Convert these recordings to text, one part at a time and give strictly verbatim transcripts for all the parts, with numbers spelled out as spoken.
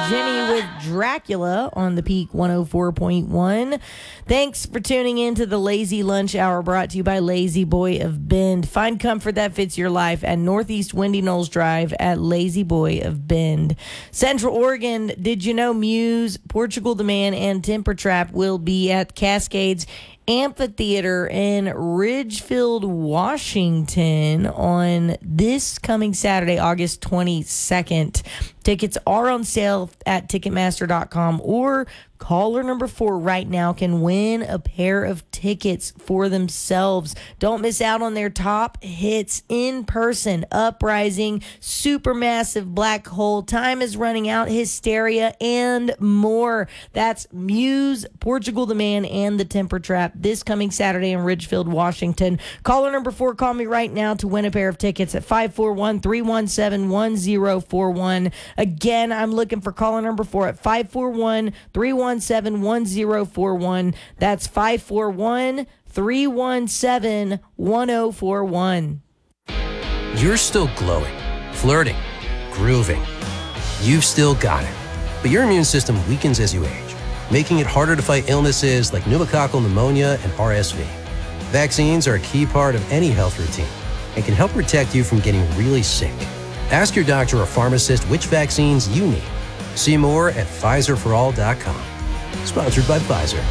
Jenny with Dracula on the Peak one oh four point one. Thanks for tuning in to the Lazy Lunch Hour, brought to you by Lazy Boy of Bend. Find comfort that fits your life at Northeast Windy Knolls Drive at Lazy Boy of Bend. Central Oregon, did you know Muse, Portugal the Man, and Temper Trap will be at Cascades Amphitheater in Ridgefield, Washington on this coming Saturday, August twenty-second. Tickets are on sale at Ticketmaster dot com, or caller number four right now can win a pair of tickets for themselves. Don't miss out on their top hits in person. Uprising, Supermassive Black Hole, Time is Running Out, Hysteria, and more. That's Muse, Portugal the Man, and the Temper Trap this coming Saturday in Ridgefield, Washington. Caller number four, call me right now to win a pair of tickets at five four one, three one seven, one oh four one. Again, I'm looking for caller number four at five four one, three one seven, one oh four one. That's five four one, three one seven, one oh four one. You're still glowing, flirting, grooving. You've still got it. But your immune system weakens as you age, making it harder to fight illnesses like pneumococcal pneumonia and R S V. Vaccines are a key part of any health routine and can help protect you from getting really sick. Ask your doctor or pharmacist which vaccines you need. See more at Pfizer for all dot com. Sponsored by Pfizer.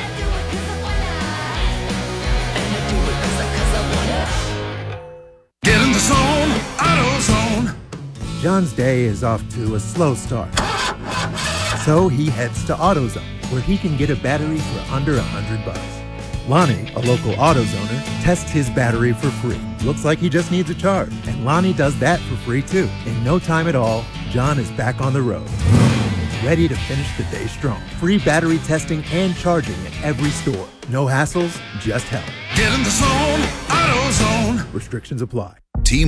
Get in the zone, AutoZone. John's day is off to a slow start. So he heads to AutoZone, where he can get a battery for under a hundred bucks. Lonnie, a local AutoZoner, tests his battery for free. Looks like he just needs a charge, and Lonnie does that for free too. In no time at all, John is back on the road, ready to finish the day strong. Free battery testing and charging at every store. No hassles, just help. Get in the zone, AutoZone. Restrictions apply.